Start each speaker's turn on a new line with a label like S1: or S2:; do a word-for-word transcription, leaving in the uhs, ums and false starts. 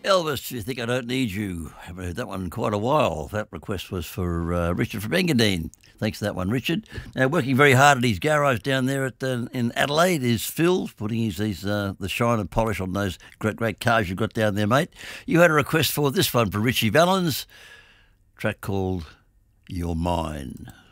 S1: Elvis, do you think I don't need you? I haven't heard that one in quite a while. That request was for uh, Richard from Engadine. Thanks for that one, Richard. Now, working very hard at his garage down there at uh, in Adelaide is Phil, putting his, his uh, the shine and polish on those great, great cars you've got down there, mate. You had a request for this one for Richie Valens, track called You're Mine.